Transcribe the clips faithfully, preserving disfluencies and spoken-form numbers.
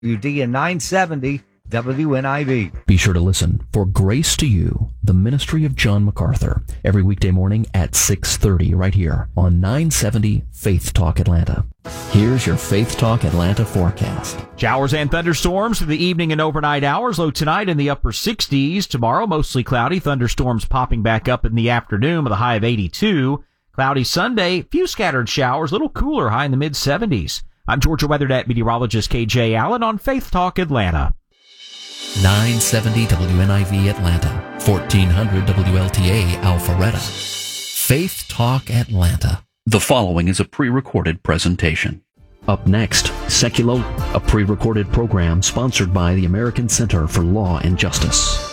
W D and nine seventy W N I V. Be sure to listen for Grace to You, the ministry of John MacArthur, every weekday morning at six thirty right here on nine seventy Faith Talk Atlanta. Here's your Faith Talk Atlanta forecast. Showers and thunderstorms through the evening and overnight hours. Low tonight in the upper sixties. Tomorrow, mostly cloudy. Thunderstorms popping back up in the afternoon with a high of eighty-two. Cloudy Sunday. Few scattered showers. A little cooler, high in the mid seventies. I'm Georgia Weather Net meteorologist K J Allen on Faith Talk Atlanta. nine seventy W N I V Atlanta, fourteen hundred W L T A Alpharetta. Faith Talk Atlanta. The following is a pre-recorded presentation. Up next, Seculo, a pre-recorded program sponsored by the American Center for Law and Justice.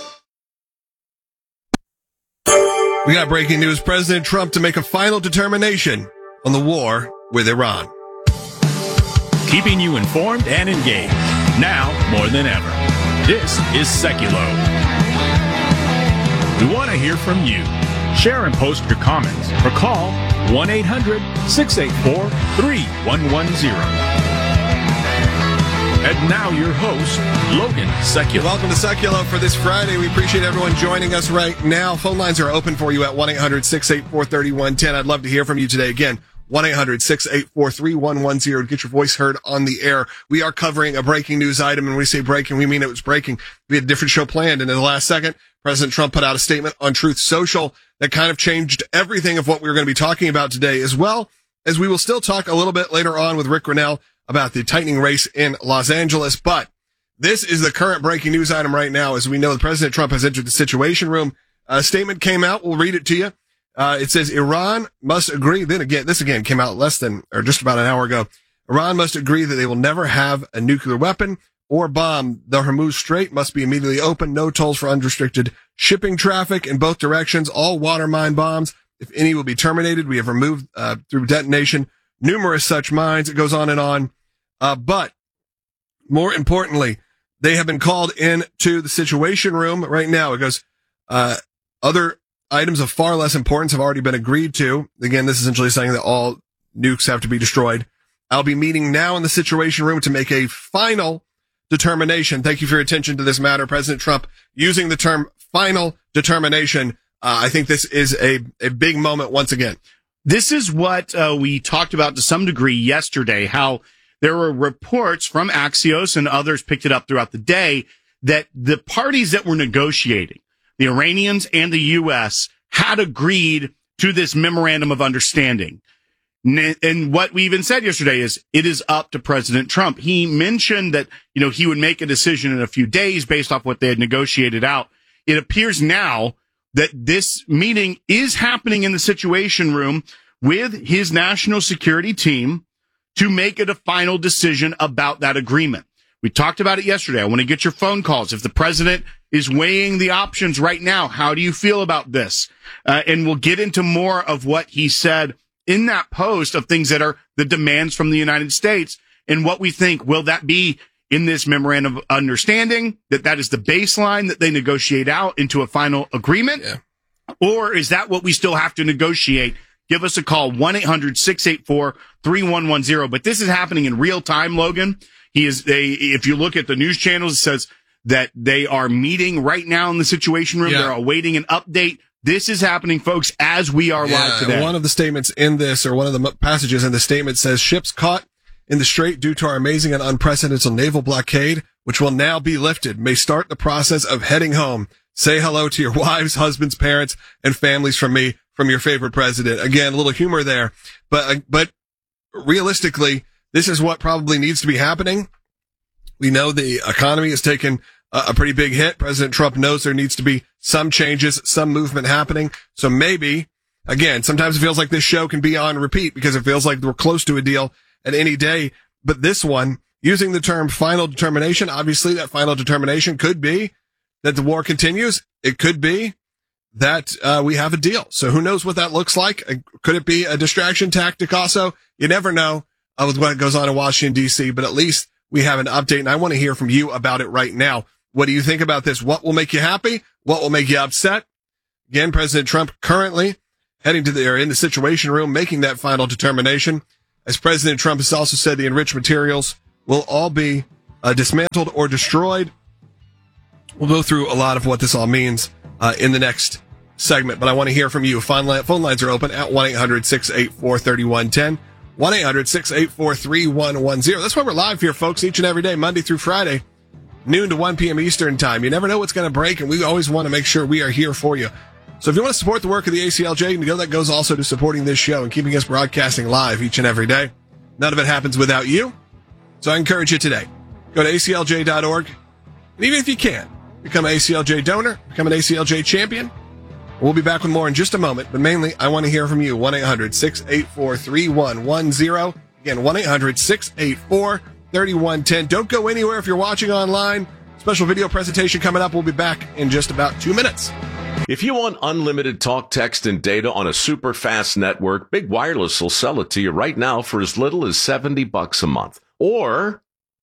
We got breaking news. President Trump to make a final determination on the war with Iran. Keeping you informed and engaged, now more than ever. This is Seculo. We want to hear from you. Share and post your comments or call one eight hundred six eight four three one one zero. And now your host, Logan Seculo. Welcome to Seculo for this Friday. We appreciate everyone joining us right now. Phone lines are open for you at one eight hundred six eight four three one one zero. I'd love to hear from you today. Again, one eight hundred six eight four three one one zero to get your voice heard on the air. We are covering a breaking news item, and when we say breaking, we mean it was breaking. We had a different show planned, and in the last second, President Trump put out a statement on Truth Social that kind of changed everything of what we were going to be talking about today, as well as we will still talk a little bit later on with Rick Grinnell about the tightening race in Los Angeles. But this is the current breaking news item right now. As we know, President Trump has entered the Situation Room. A statement came out. We'll read it to you. Uh, it says Iran must agree. Then again, this again came out less than, or just about an hour ago. Iran must agree that they will never have a nuclear weapon or bomb. The Hormuz Strait must be immediately open. No tolls for unrestricted shipping traffic in both directions. All water mine bombs, if any, will be terminated. We have removed, uh, through detonation, numerous such mines. It goes on and on. Uh, but more importantly, they have been called into the Situation Room right now. It goes, uh, other items of far less importance have already been agreed to. Again, this is essentially saying that all nukes have to be destroyed. I'll be meeting now in the Situation Room to make a final determination. Thank you for your attention to this matter. President Trump using the term final determination. Uh, I think this is a, a big moment once again. This is what uh, we talked about to some degree yesterday, how there were reports from Axios and others picked it up throughout the day that the parties that were negotiating, the Iranians and the U S, had agreed to this memorandum of understanding. And what we even said yesterday is it is up to President Trump. He mentioned that, you know, he would make a decision in a few days based off what they had negotiated out. It appears now that this meeting is happening in the Situation Room with his national security team to make it a final decision about that agreement. We talked about it yesterday. I want to get your phone calls. If the president is weighing the options right now, how do you feel about this? Uh, and we'll get into more of what he said in that post of things that are the demands from the United States and what we think. Will that be in this memorandum of understanding, that that is the baseline that they negotiate out into a final agreement? Yeah. Or is that what we still have to negotiate? Give us a call, one eight hundred six eight four three one one zero. But this is happening in real time, Logan. He is, they, if you look at the news channels, it says that they are meeting right now in the Situation Room. Yeah. They're awaiting an update. This is happening, folks, as we are yeah, live today. One of the statements in this, or one of the passages in the statement says, ships caught in the strait due to our amazing and unprecedented naval blockade, which will now be lifted, may start the process of heading home. Say hello to your wives, husbands, parents, and families from me, from your favorite president. Again, a little humor there, but, but realistically, this is what probably needs to be happening. We know the economy has taken a, a pretty big hit. President Trump knows there needs to be some changes, some movement happening. So maybe, again, sometimes it feels like this show can be on repeat because it feels like we're close to a deal at any day. But this one, using the term final determination, obviously that final determination could be that the war continues. It could be that uh, we have a deal. So who knows what that looks like? Could it be a distraction tactic also? You never know uh, with what goes on in Washington, D C, but at least we have an update, and I want to hear from you about it right now. What do you think about this? What will make you happy? What will make you upset? Again, President Trump currently heading to the, or in the Situation Room, making that final determination. As President Trump has also said, the enriched materials will all be uh, dismantled or destroyed. We'll go through a lot of what this all means uh, in the next segment, but I want to hear from you. Phone, line, phone lines are open at one eight hundred six eight four three one one zero. one eight hundred six eight four three one one zero. That's why we're live here, folks, each and every day, Monday through Friday, noon to one p.m. Eastern time. You never know what's going to break, and we always want to make sure we are here for you. So if you want to support the work of the A C L J, you know that goes also to supporting this show and keeping us broadcasting live each and every day. None of it happens without you. So I encourage you today, go to A C L J dot org. And even if you can't, become an A C L J donor, become an A C L J champion. We'll be back with more in just a moment, but mainly I want to hear from you. one eight hundred six eight four three one one zero. Again, one eight hundred six eight four three one one zero. Don't go anywhere if you're watching online. Special video presentation coming up. We'll be back in just about two minutes. If you want unlimited talk, text, and data on a super fast network, Big Wireless will sell it to you right now for as little as seventy bucks a month. Or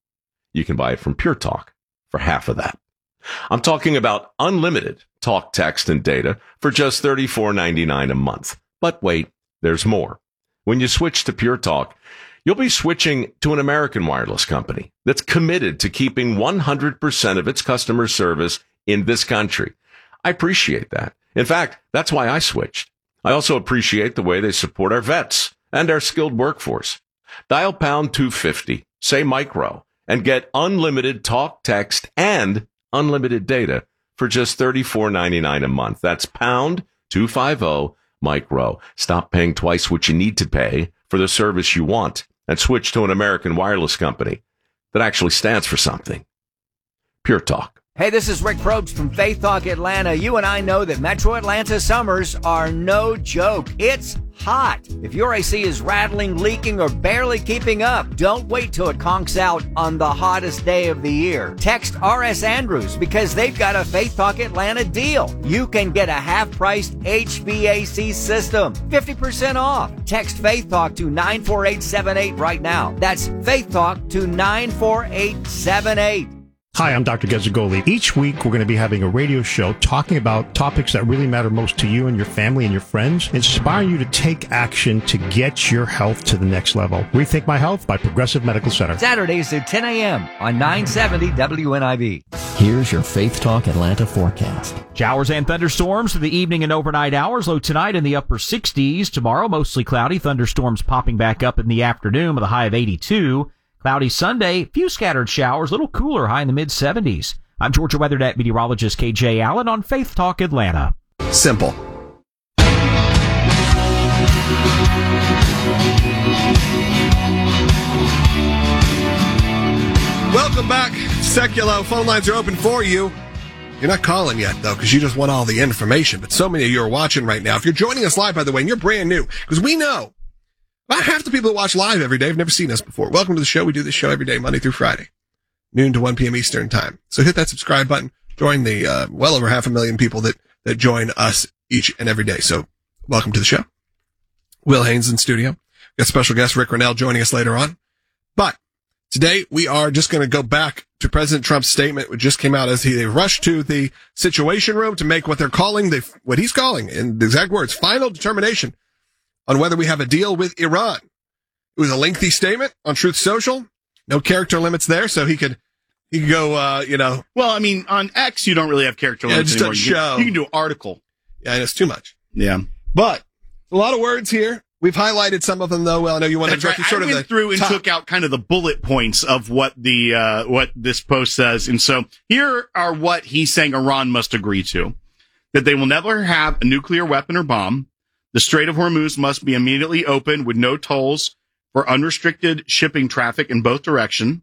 you can buy it from Pure Talk for half of that. I'm talking about unlimited talk, text, and data for just thirty-four ninety-nine a month. But wait, there's more. When you switch to Pure Talk, you'll be switching to an American wireless company that's committed to keeping one hundred percent of its customer service in this country. I appreciate that. In fact, that's why I switched. I also appreciate the way they support our vets and our skilled workforce. Dial pound two fifty, say micro, and get unlimited talk, text, and unlimited data for just thirty-four ninety-nine a month. That's pound two fifty micro. Stop paying twice what you need to pay for the service you want and switch to an American wireless company that actually stands for something. Pure Talk. Hey, this is Rick Probst from Faith Talk Atlanta. You and I know that Metro Atlanta summers are no joke. It's hot. If your A C is rattling, leaking, or barely keeping up, don't wait till it conks out on the hottest day of the year. Text R S Andrews because they've got a Faith Talk Atlanta deal. You can get a half-priced H V A C system, fifty percent off. Text Faith Talk to nine four eight seven eight right now. That's Faith Talk to nine four eight seven eight. Hi, I'm Doctor Gezzagoli. Each week, we're going to be having a radio show talking about topics that really matter most to you and your family and your friends, inspiring you to take action to get your health to the next level. Rethink My Health by Progressive Medical Center. Saturdays at ten a.m. on nine seventy W N I V. Here's your Faith Talk Atlanta forecast. Showers and thunderstorms for the evening and overnight hours. Low tonight in the upper sixties. Tomorrow, mostly cloudy. Thunderstorms popping back up in the afternoon with a high of eighty-two. Cloudy Sunday, few scattered showers, little cooler, high in the mid-seventies. I'm Georgia WeatherNet meteorologist K J Allen on Faith Talk Atlanta. Simple. Welcome back, Seculo. Phone lines are open for you. You're not calling yet, though, because you just want all the information. But so many of you are watching right now. If you're joining us live, by the way, and you're brand new, because we know about half the people that watch live every day have never seen us before. Welcome to the show. We do this show every day, Monday through Friday, noon to one p.m. Eastern time. So hit that subscribe button. Join the uh, well over half a million people that, that join us each and every day. So welcome to the show. Will Haynes in studio. Got special guest Rick Renell joining us later on. But today we are just going to go back to President Trump's statement, which just came out as he they rushed to the Situation Room to make what they're calling the what he's calling, in the exact words, final determination on whether we have a deal with Iran. It was a lengthy statement on Truth Social. No character limits there, so he could he could go, uh, you know. Well, I mean, on X, you don't really have character limits yeah, just anymore. A you, show. Can, you can do an article. Yeah, and it's too much. Yeah. But a lot of words here. We've highlighted some of them, though. Well, I know you want to go right. through sort I of went the through and top. took out kind of the bullet points of what the uh, what this post says. And so here are what he's saying Iran must agree to. That they will never have a nuclear weapon or bomb. The Strait of Hormuz must be immediately opened with no tolls for unrestricted shipping traffic in both directions.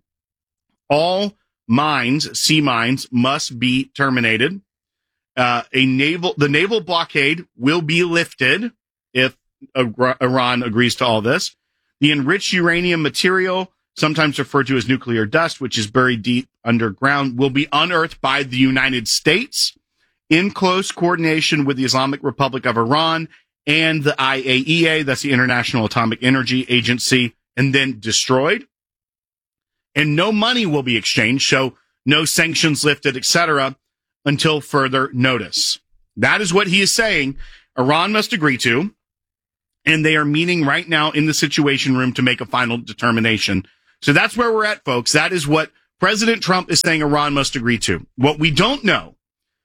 All mines, sea mines, must be terminated. Uh, a naval, the naval blockade will be lifted if Iran agrees to all this. The enriched uranium material, sometimes referred to as nuclear dust, which is buried deep underground, will be unearthed by the United States in close coordination with the Islamic Republic of Iran and the I A E A, that's the International Atomic Energy Agency, and then destroyed. And no money will be exchanged, so no sanctions lifted, et cetera, until further notice. That is what he is saying Iran must agree to, and they are meeting right now in the Situation Room to make a final determination. So that's where we're at, folks. That is what President Trump is saying Iran must agree to. What we don't know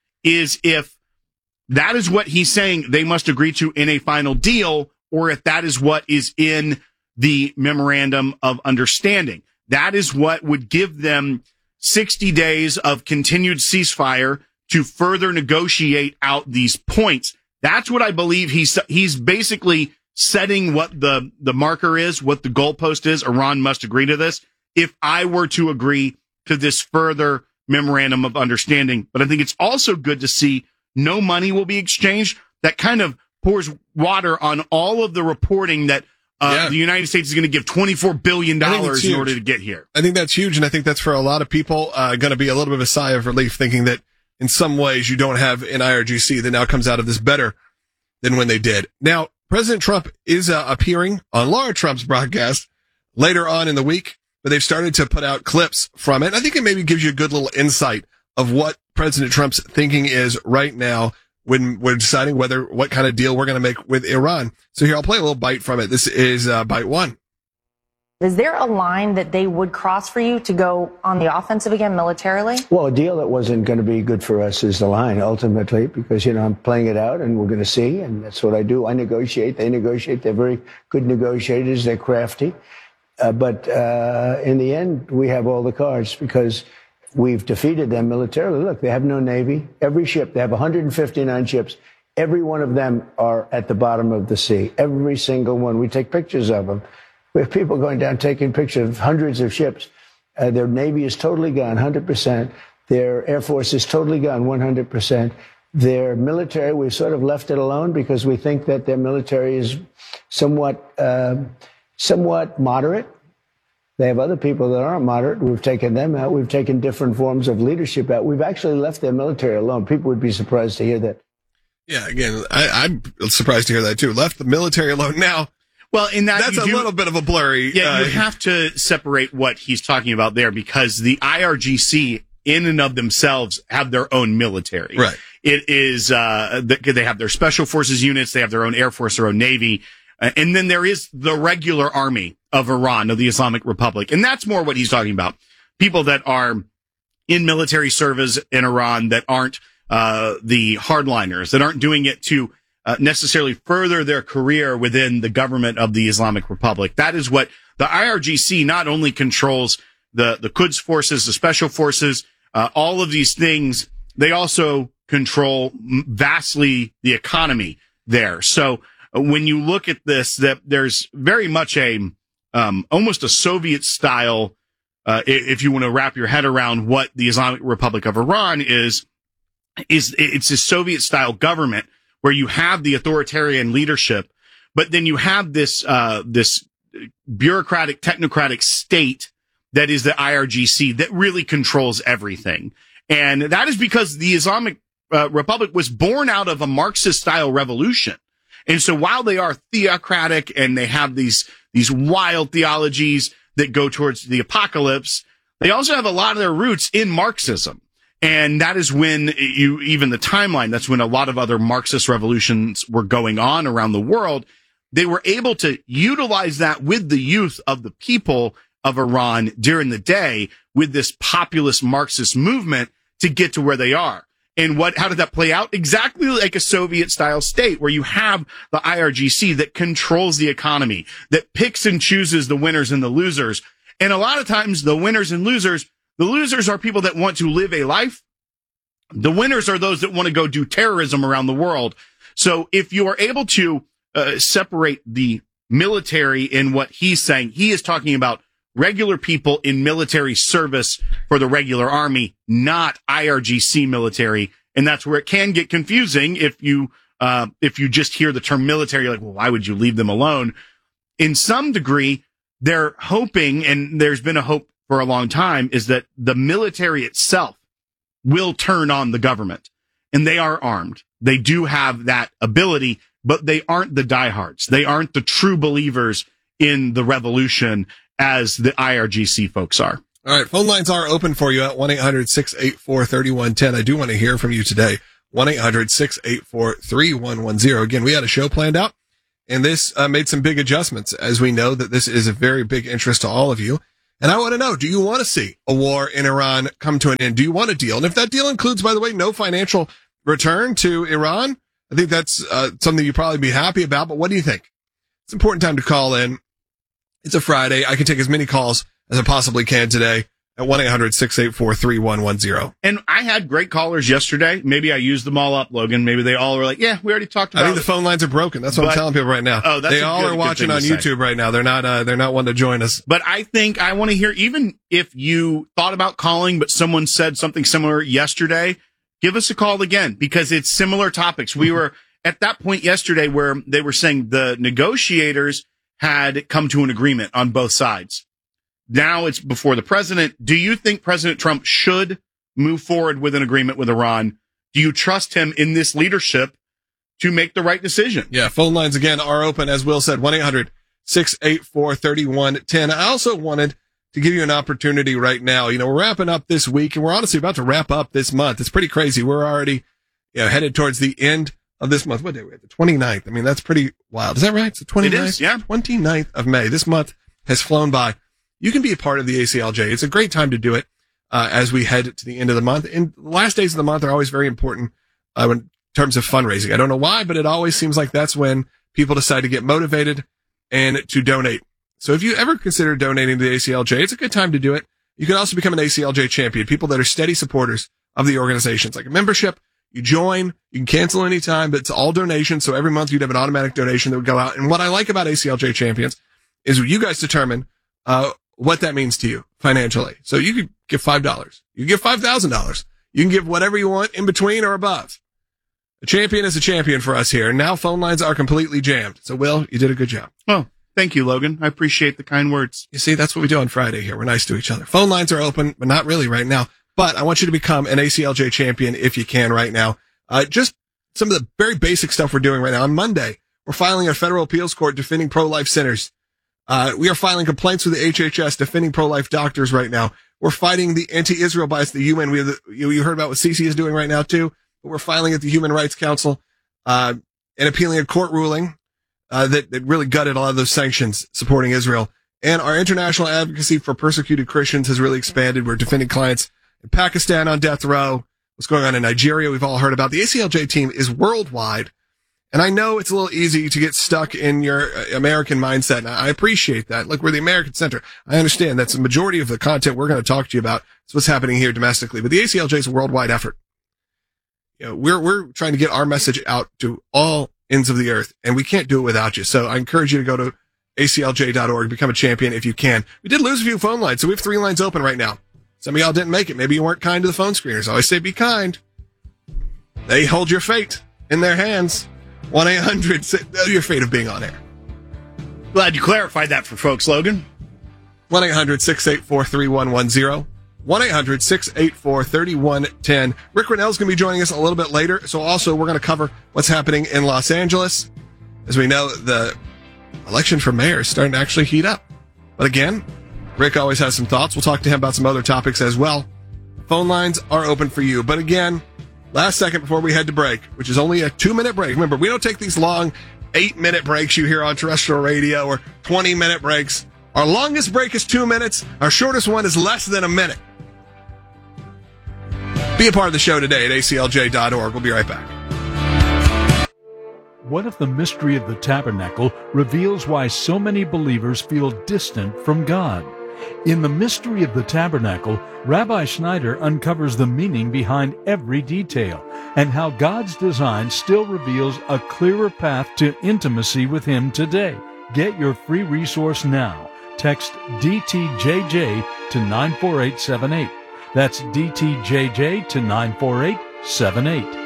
is if that is what he's saying they must agree to in a final deal, or if that is what is in the memorandum of understanding. That is what would give them sixty days of continued ceasefire to further negotiate out these points. That's what I believe he's, he's basically setting what the, the marker is, what the goalpost is. Iran must agree to this. If I were to agree to this further memorandum of understanding, but I think it's also good to see no money will be exchanged. That kind of pours water on all of the reporting that uh, yeah. the United States is going to give twenty-four billion dollars in order to get here. I think that's huge. And I think that's for a lot of people uh, going to be a little bit of a sigh of relief, thinking that in some ways you don't have an I R G C that now comes out of this better than when they did. Now, President Trump is uh, appearing on Laura Trump's broadcast later on in the week, but they've started to put out clips from it. I think it maybe gives you a good little insight of what President Trump's thinking is right now when we're deciding whether, what kind of deal we're going to make with Iran. So here, I'll play a little bite from it. This is uh, bite one. Is there a line that they would cross for you to go on the offensive again militarily? Well, a deal that wasn't going to be good for us is the line, ultimately, because, you know, I'm playing it out and we're going to see. And that's what I do. I negotiate. They negotiate. They're very good negotiators. They're crafty. Uh, but uh, in the end, we have all the cards because we've defeated them militarily. Look, they have no Navy. Every ship, they have one hundred fifty-nine ships. Every one of them are at the bottom of the sea. Every single one. We take pictures of them. We have people going down taking pictures of hundreds of ships. Uh, their Navy is totally gone, one hundred percent. Their Air Force is totally gone, one hundred percent. Their military, we've sort of left it alone because we think that their military is somewhat, uh, somewhat moderate. They have other people that aren't moderate. We've taken them out. We've taken different forms of leadership out. We've actually left their military alone. People would be surprised to hear that. Yeah, again, I, I'm surprised to hear that too. Left the military alone now. Well, in that that's a do, little bit of a blurry. Yeah, uh, you have to separate what he's talking about there because the I R G C in and of themselves have their own military. Right. It is, uh, they have their special forces units. They have their own Air Force, their own Navy. Uh, and then there is the regular army of Iran, of the Islamic Republic. And that's more what he's talking about. People that are in military service in Iran that aren't, uh, the hardliners, that aren't doing it to, Uh, necessarily further their career within the government of the Islamic Republic. That is what the I R G C not only controls the, the Quds forces, the special forces, uh, all of these things, they also control vastly the economy there. So uh, when you look at this, that there's very much a, um, almost a Soviet style, uh, if you want to wrap your head around what the Islamic Republic of Iran is, is it's a Soviet style government where you have the authoritarian leadership, but then you have this, uh, this bureaucratic, technocratic state that is the I R G C that really controls everything. And that is because the Islamic uh, Republic was born out of a Marxist style revolution. And so while they are theocratic and they have these, these wild theologies that go towards the apocalypse, they also have a lot of their roots in Marxism. And that is when you, even the timeline, that's when a lot of other Marxist revolutions were going on around the world. They were able to utilize that with the youth of the people of Iran during the day with this populist Marxist movement to get to where they are. And what, how did that play out? Exactly like a Soviet style state where you have the I R G C that controls the economy, that picks and chooses the winners and the losers. And a lot of times the winners and losers, the losers are people that want to live a life. The winners are those that want to go do terrorism around the world. So if you are able to uh, separate the military in what he's saying, he is talking about regular people in military service for the regular army, not I R G C military. And that's where it can get confusing if you, uh, if you just hear the term military, you're like, well, why would you leave them alone? In some degree, they're hoping, and there's been a hope for a long time, is that the military itself will turn on the government. And they are armed. They do have that ability, but they aren't the diehards. They aren't the true believers in the revolution as the I R G C folks are. All right. Phone lines are open for you at one eight hundred six eight four three one one zero. I do want to hear from you today. one eight hundred six eight four three one one zero. Again, we had a show planned out, and this uh, made some big adjustments, as we know that this is a very big interest to all of you. And I want to know, do you want to see a war in Iran come to an end? Do you want a deal? And if that deal includes, by the way, no financial return to Iran, I think that's uh, something you'd probably be happy about. But what do you think? It's an important time to call in. It's a Friday. I can take as many calls as I possibly can today at one eight hundred six eight four three one one zero. And I had great callers yesterday. Maybe I used them all up, Logan. Maybe they all were like, yeah, we already talked about it. I think the phone lines are broken. That's what but, I'm telling people right now. Oh, that's they all good, are watching on YouTube say. right now. They're not, uh, they're not one to join us. But I think I want to hear, even if you thought about calling, but someone said something similar yesterday, give us a call again, because it's similar topics. We were at that point yesterday where they were saying the negotiators had come to an agreement on both sides. Now it's before the president. Do you think President Trump should move forward with an agreement with Iran? Do you trust him in this leadership to make the right decision? Yeah, phone lines again are open, as Will said, one eight hundred six eight four three one one zero. I also wanted to give you an opportunity right now. You know, we're wrapping up this week, and we're honestly about to wrap up this month. It's pretty crazy. We're already, you know, headed towards the end of this month. What day are we at? The twenty-ninth. I mean, that's pretty wild. Is that right? It's the twenty-ninth? It is, yeah. twenty-ninth of May. This month has flown by. You can be a part of the A C L J. It's a great time to do it uh, as we head to the end of the month. And the last days of the month are always very important uh, in terms of fundraising. I don't know why, but it always seems like that's when people decide to get motivated and to donate. So if you ever consider donating to the A C L J, it's a good time to do it. You can also become an A C L J champion, people that are steady supporters of the organization. It's like a membership. You join, you can cancel anytime, but it's all donations. So every month you'd have an automatic donation that would go out. And what I like about A C L J champions is you guys determine uh what that means to you financially. So you could give five dollars. You can give five thousand dollars. You can give whatever you want in between or above. A champion is a champion for us here. And now phone lines are completely jammed. So, Will, you did a good job. Oh, thank you, Logan. I appreciate the kind words. You see, that's what we do on Friday here. We're nice to each other. Phone lines are open, but not really right now. But I want you to become an A C L J champion if you can right now. Uh, just some of the very basic stuff we're doing right now. On Monday, we're filing a federal appeals court defending pro-life centers. Uh, we are filing complaints with the H H S defending pro-life doctors right now. We're fighting the anti-Israel bias, the U N. We have the, you, you heard about what Sisi is doing right now too, but we're filing at the Human Rights Council, uh, and appealing a court ruling, uh, that, that really gutted a lot of those sanctions supporting Israel. And our international advocacy for persecuted Christians has really expanded. We're defending clients in Pakistan on death row. What's going on in Nigeria, we've all heard about. The A C L J team is worldwide. And I know it's a little easy to get stuck in your American mindset. And I appreciate that. Look, we're the American Center. I understand that's the majority of the content we're going to talk to you about. It's what's happening here domestically. But the A C L J is a worldwide effort. You know, we're, we're trying to get our message out to all ends of the earth, and we can't do it without you. So I encourage you to go to A C L J dot org, become a champion if you can. We did lose a few phone lines, so we have three lines open right now. Some of y'all didn't make it. Maybe you weren't kind to the phone screeners. I always say be kind. They hold your fate in their hands. one eight hundred, you're afraid of being on air. Glad you clarified that for folks, Logan. one eight hundred six eight four three one one zero. one eight hundred six eight four three one one zero. Rick Rennell's going to be joining us a little bit later. So also we're going to cover what's happening in Los Angeles. As we know, the election for mayor is starting to actually heat up. But again, Rick always has some thoughts. We'll talk to him about some other topics as well. Phone lines are open for you. But again, last second before we head to break, which is only a two-minute break. Remember, we don't take these long eight-minute breaks you hear on terrestrial radio or twenty-minute breaks. Our longest break is two minutes. Our shortest one is less than a minute. Be a part of the show today at A C L J dot org. We'll be right back. What if the mystery of the tabernacle reveals why so many believers feel distant from God? In The Mystery of the Tabernacle, Rabbi Schneider uncovers the meaning behind every detail and how God's design still reveals a clearer path to intimacy with Him today. Get your free resource now. Text D T J J to nine four eight seven eight. That's D T J J to nine four eight seven eight.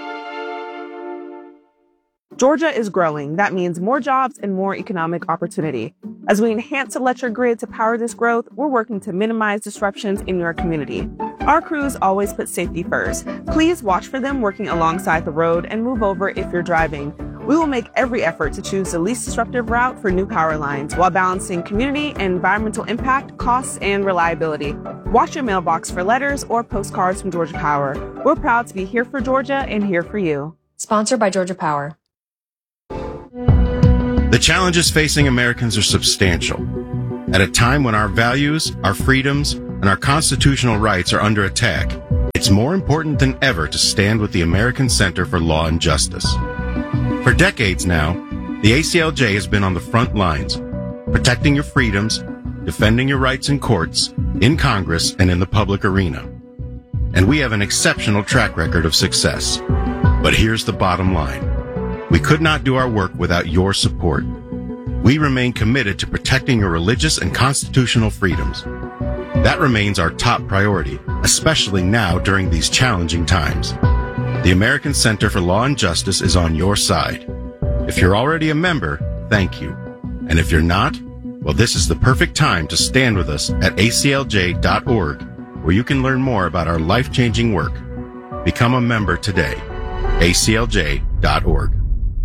Georgia is growing. That means more jobs and more economic opportunity. As we enhance electric grid to power this growth, we're working to minimize disruptions in your community. Our crews always put safety first. Please watch for them working alongside the road and move over if you're driving. We will make every effort to choose the least disruptive route for new power lines while balancing community and environmental impact, costs, and reliability. Watch your mailbox for letters or postcards from Georgia Power. We're proud to be here for Georgia and here for you. Sponsored by Georgia Power. The challenges facing Americans are substantial. At a time when our values, our freedoms, and our constitutional rights are under attack, it's more important than ever to stand with the American Center for Law and Justice. For decades now, the A C L J has been on the front lines, protecting your freedoms, defending your rights in courts, in Congress, and in the public arena. And we have an exceptional track record of success. But here's the bottom line. We could not do our work without your support. We remain committed to protecting your religious and constitutional freedoms. That remains our top priority, especially now during these challenging times. The American Center for Law and Justice is on your side. If you're already a member, thank you. And if you're not, well, this is the perfect time to stand with us at A C L J dot org, where you can learn more about our life-changing work. Become a member today. A C L J dot org.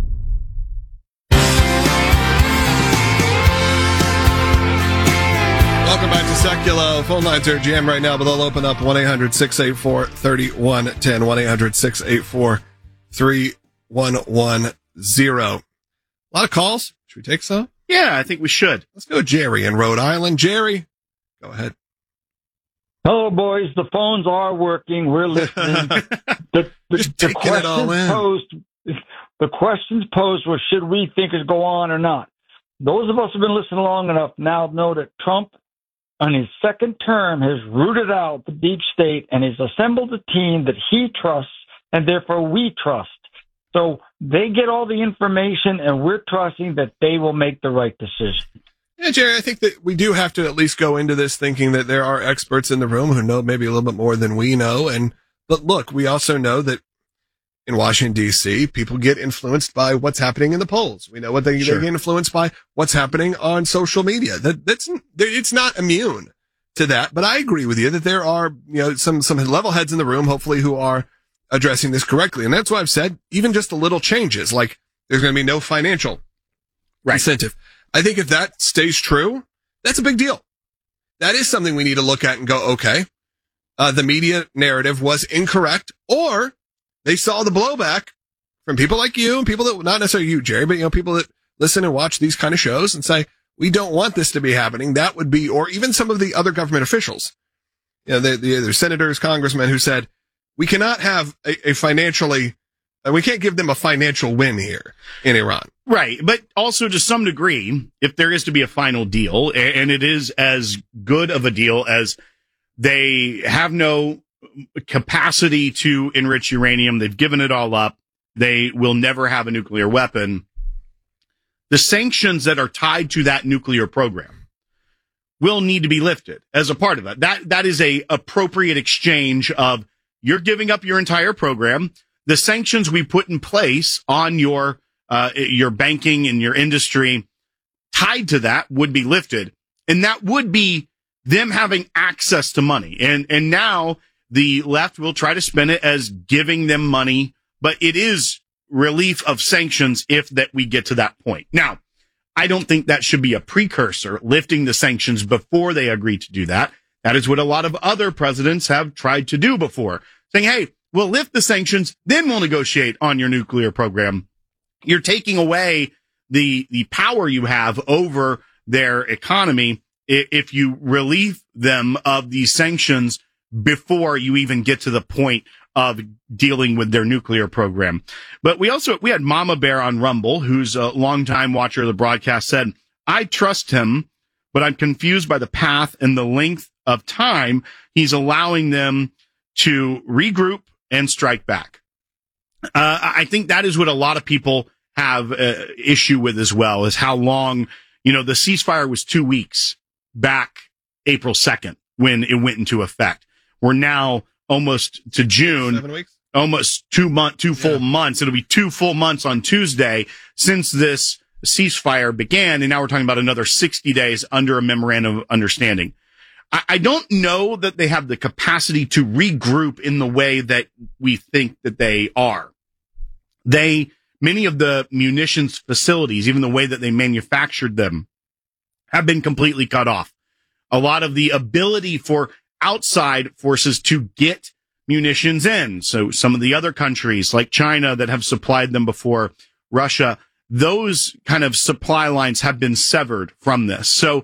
Welcome back to Secular. Phone lines are jammed right now, but they'll open up one eight hundred six eight four three one one zero, one eight hundred six eight four three one one zero. A lot of calls. Should we take some? Yeah, I think we should. Let's go Jerry in Rhode Island. Jerry, go ahead. Hello, boys. The phones are working. We're listening. the, the, Just the taking it all questions in. posed, the questions posed were, should we think it go on or not? Those of us who have been listening long enough now know that Trump, on his second term, has rooted out the deep state and has assembled a team that he trusts, and therefore we trust. So they get all the information, and we're trusting that they will make the right decision. Yeah, Jerry, I think that we do have to at least go into this thinking that there are experts in the room who know maybe a little bit more than we know. And but look, we also know that in Washington, D C, people get influenced by what's happening in the polls. We know what they, Sure. they get influenced by what's happening on social media. That that's it's not immune to that. But I agree with you that there are, you know, some some level heads in the room, hopefully, who are addressing this correctly. And that's why I've said even just a little changes, like there's going to be no financial right. incentive. I think if that stays true, that's a big deal. That is something we need to look at and go, okay, uh, the media narrative was incorrect, or they saw the blowback from people like you and people that, not necessarily you, Jerry, but, you know, people that listen and watch these kind of shows and say, we don't want this to be happening. That would be, or even some of the other government officials, you know, the, the, the senators, congressmen who said, we cannot have a, a financially, uh, we can't give them a financial win here in Iran. Right. But also to some degree, if there is to be a final deal, and it is as good of a deal as they have no capacity to enrich uranium, they've given it all up, they will never have a nuclear weapon, the sanctions that are tied to that nuclear program will need to be lifted as a part of it. That, that is a appropriate exchange of you're giving up your entire program. The sanctions we put in place on your Uh, your banking and your industry tied to that would be lifted. And that would be them having access to money. And, and now the left will try to spin it as giving them money, but it is relief of sanctions if that we get to that point. Now, I don't think that should be a precursor, lifting the sanctions before they agree to do that. That is what a lot of other presidents have tried to do before, saying, hey, we'll lift the sanctions, then we'll negotiate on your nuclear program. You're taking away the the power you have over their economy if you relieve them of these sanctions before you even get to the point of dealing with their nuclear program. But we also, we had Mama Bear on Rumble, who's a longtime watcher of the broadcast, said, I trust him, but I'm confused by the path and the length of time he's allowing them to regroup and strike back. Uh, I think that is what a lot of people have uh, issue with as well, is how long, you know, the ceasefire was two weeks back April second when it went into effect. We're now almost to June, Seven weeks? almost two month, two full Yeah. months. It'll be two full months on Tuesday since this ceasefire began. And now we're talking about another sixty days under a memorandum of understanding. I, I don't know that they have the capacity to regroup in the way that we think that they are. They, many of the munitions facilities, even the way that they manufactured them, have been completely cut off. A lot of the ability for outside forces to get munitions in. So some of the other countries like China that have supplied them before, Russia, those kind of supply lines have been severed from this. So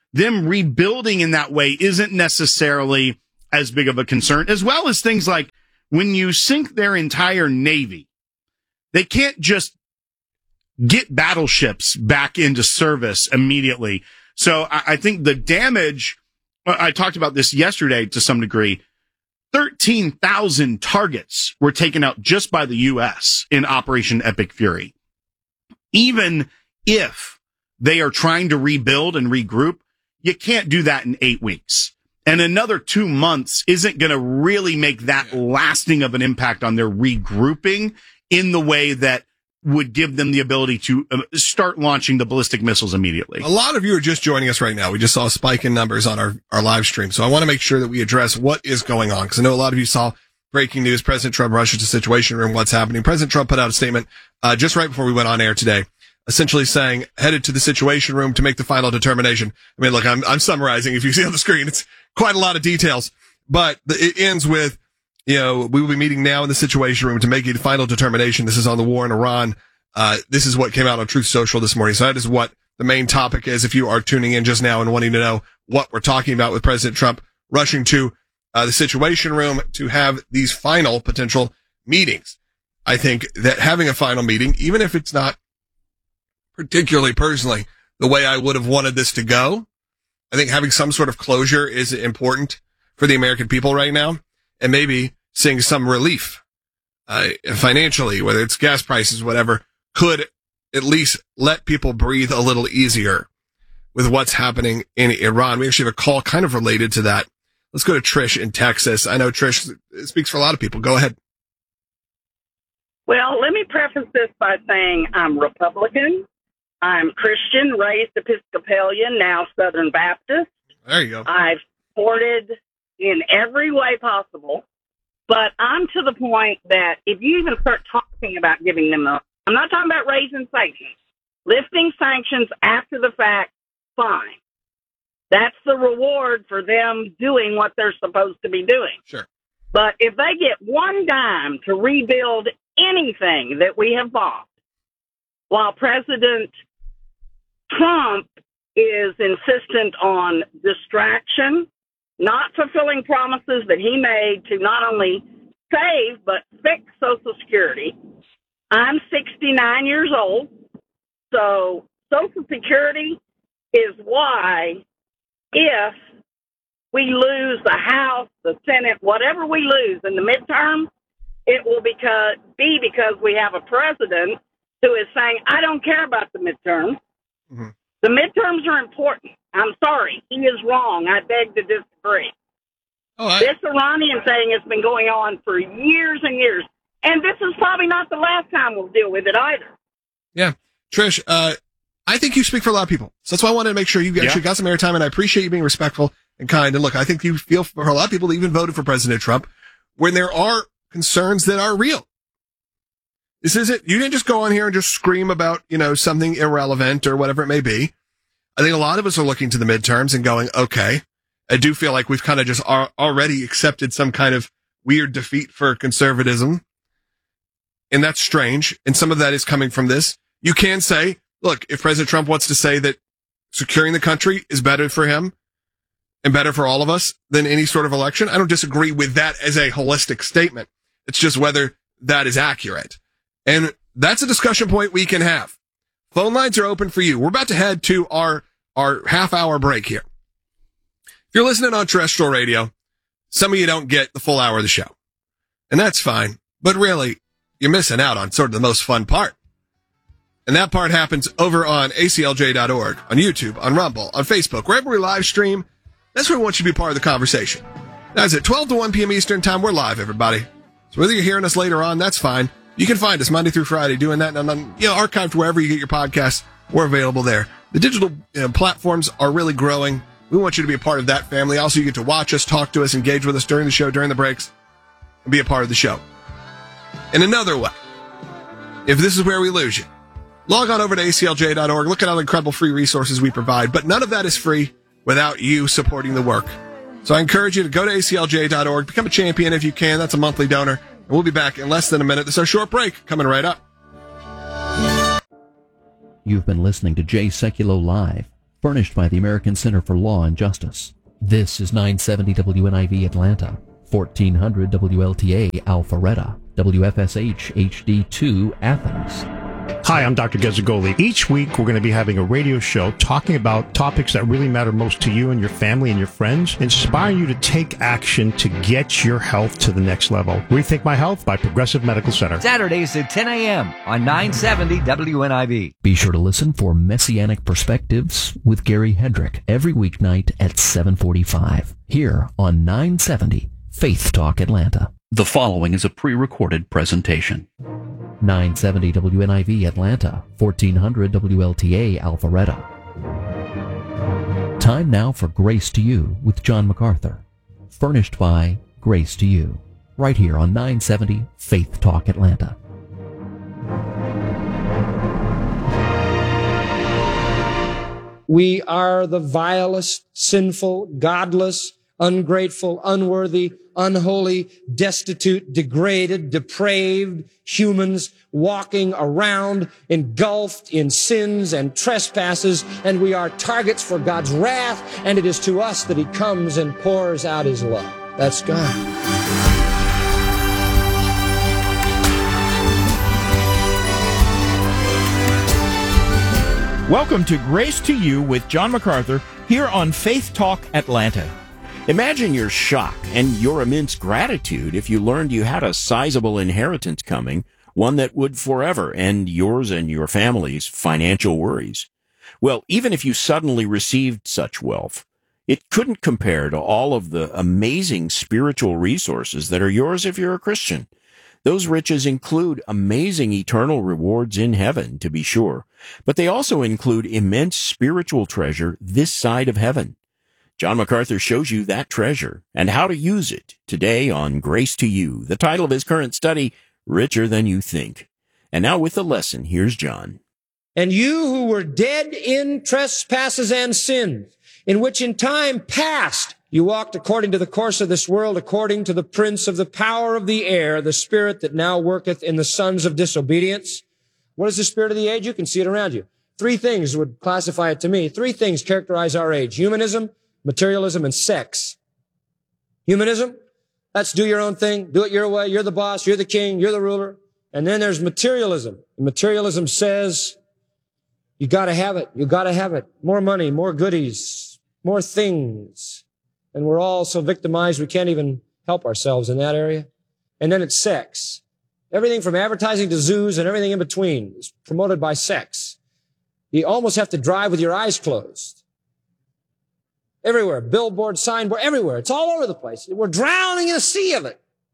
them rebuilding in that way isn't necessarily as big of a concern, as well as things like when you sink their entire Navy, they can't just get battleships back into service immediately. So I, I think the damage, I talked about this yesterday to some degree, thirteen thousand targets were taken out just by the U S in Operation Epic Fury. Even if they are trying to rebuild and regroup, you can't do that in eight weeks. And another two months isn't going to really make that lasting of an impact on their regrouping in the way that would give them the ability to start launching the ballistic missiles immediately. A lot of you are just joining us right now. We just saw a spike in numbers on our, our live stream. So I want to make sure that we address what is going on, because I know a lot of you saw breaking news. President Trump rushes to Situation Room. What's happening? President Trump put out a statement uh, just right before we went on air today, essentially saying headed to the Situation Room to make the final determination. I mean, look, I'm, I'm summarizing. If you see on the screen, it's quite a lot of details, but the, it ends with, you know, we will be meeting now in the Situation Room to make a final determination. This is on the war in Iran. Uh, this is what came out on Truth Social this morning. So that is what the main topic is. If you are tuning in just now and wanting to know what we're talking about with President Trump rushing to uh, the Situation Room to have these final potential meetings. I think that having a final meeting, even if it's not particularly personally the way I would have wanted this to go, I think having some sort of closure is important for the American people right now, and maybe seeing some relief uh, financially, whether it's gas prices, whatever, could at least let people breathe a little easier with what's happening in Iran. We actually have a call kind of related to that. Let's go to Trish in Texas. I know Trish speaks for a lot of people. Go ahead. Well, let me preface this by saying I'm Republican. I'm Christian, raised Episcopalian, now Southern Baptist. There you go. I've supported in every way possible, but I'm to the point that if you even start talking about giving them a, I'm not talking about raising sanctions. Lifting sanctions after the fact, fine. That's the reward for them doing what they're supposed to be doing. Sure. But if they get one dime to rebuild anything that we have bought, while President Trump is insistent on distraction, not fulfilling promises that he made to not only save but fix Social Security. I'm sixty-nine years old, so Social Security is why if we lose the House, the Senate, whatever we lose in the midterm, it will because, be because we have a president who is saying, I don't care about the midterms. Mm-hmm. The midterms are important. I'm sorry. He is wrong. I beg to disagree. Oh, I... This Iranian thing has been going on for years and years. And this is probably not the last time we'll deal with it either. Yeah. Trish, uh, I think you speak for a lot of people. So that's why I wanted to make sure you actually yeah. got some airtime, and I appreciate you being respectful and kind. And look, I think you feel for a lot of people that even voted for President Trump when there are concerns that are real. This isn't, you didn't just go on here and just scream about, you know, something irrelevant or whatever it may be. I think a lot of us are looking to the midterms and going, okay, I do feel like we've kind of just are already accepted some kind of weird defeat for conservatism. And that's strange. And some of that is coming from this. You can say, look, if President Trump wants to say that securing the country is better for him and better for all of us than any sort of election, I don't disagree with that as a holistic statement. It's just whether that is accurate. And that's a discussion point we can have. Phone lines are open for you. We're about to head to our, our half hour break here. If you're listening on terrestrial radio, some of you don't get the full hour of the show. And that's fine. But really, you're missing out on sort of the most fun part. And that part happens over on A C L J dot org, on YouTube, on Rumble, on Facebook, wherever we live stream. That's where we want you to be part of the conversation. That's at twelve to one p.m. Eastern time. We're live, everybody. So whether you're hearing us later on, that's fine. You can find us Monday through Friday doing that, and on, you know, archived wherever you get your podcasts. We're available there. The digital you know, platforms are really growing. We want you to be a part of that family. Also, you get to watch us, talk to us, engage with us during the show, during the breaks, and be a part of the show. In another way, if this is where we lose you, log on over to A C L J dot org. Look at all the incredible free resources we provide. But none of that is free without you supporting the work. So I encourage you to go to A C L J dot org. Become a champion if you can. That's a monthly donor. And we'll be back in less than a minute. This is our short break coming right up. You've been listening to Jay Sekulow Live. furnished by the American Center for Law and Justice. This is nine seventy W N I V Atlanta, fourteen hundred W L T A Alpharetta, W F S H H D two Athens. Hi, I'm Doctor Gazzagoli. Each week, we're going to be having a radio show talking about topics that really matter most to you and your family and your friends, inspiring you to take action to get your health to the next level. Rethink My Health by Progressive Medical Center. Saturdays at ten a.m. on nine seventy W N I V. Be sure to listen for Messianic Perspectives with Gary Hedrick every weeknight at seven forty-five here on nine seventy Faith Talk Atlanta. The following is a pre-recorded presentation. nine seventy W N I V Atlanta, fourteen hundred W L T A Alpharetta. Time now for Grace to You with John MacArthur. Furnished by Grace to You, right here on nine seventy Faith Talk Atlanta. We are the vilest, sinful, godless, ungrateful, unworthy, unholy, destitute, degraded, depraved humans walking around engulfed in sins and trespasses, and we are targets for God's wrath, and it is to us that He comes and pours out His love. That's God. Welcome to Grace to You with John MacArthur here on Faith Talk Atlanta. Imagine your shock and your immense gratitude if you learned you had a sizable inheritance coming, one that would forever end yours and your family's financial worries. Well, even if you suddenly received such wealth, it couldn't compare to all of the amazing spiritual resources that are yours if you're a Christian. Those riches include amazing eternal rewards in heaven, to be sure, but they also include immense spiritual treasure this side of heaven. John MacArthur shows you that treasure and how to use it today on Grace to You, the title of his current study, Richer Than You Think. And now with the lesson, here's John. And you who were dead in trespasses and sins, in which in time past you walked according to the course of this world, according to the prince of the power of the air, the spirit that now worketh in the sons of disobedience. What is the spirit of the age? You can see it around you. Three things would classify it to me. Three things characterize our age: humanism, materialism, and sex. Humanism, that's do your own thing, do it your way, you're the boss, you're the king, you're the ruler. And then there's materialism. Materialism says you gotta have it, you gotta have it. More money, more goodies, more things. And we're all so victimized we can't even help ourselves in that area. And then it's sex. Everything from advertising to zoos and everything in between is promoted by sex. You almost have to drive with your eyes closed. Everywhere, billboard, signboard, everywhere. It's all over the place. We're drowning in a sea of it.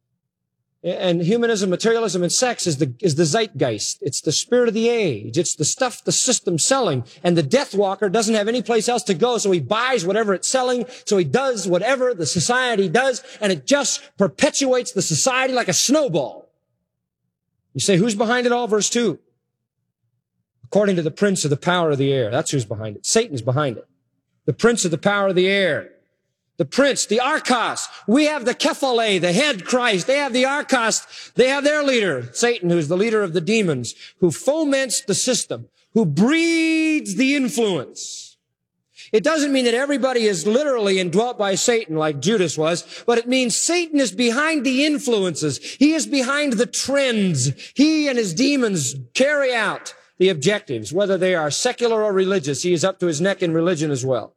And humanism, materialism, and sex is the, is the zeitgeist. It's the spirit of the age. It's the stuff the system's selling. And the death walker doesn't have any place else to go, so he buys whatever it's selling, so he does whatever the society does, and it just perpetuates the society like a snowball. You say, who's behind it all? Verse two. According to the prince of the power of the air. That's who's behind it. Satan's behind it. The prince of the power of the air. The prince, the Archos. We have the Kephale, the head Christ. They have the Archos. They have their leader, Satan, who's the leader of the demons, who foments the system, who breeds the influence. It doesn't mean that everybody is literally indwelt by Satan like Judas was, but it means Satan is behind the influences. He is behind the trends. He and his demons carry out the objectives, whether they are secular or religious. He is up to his neck in religion as well.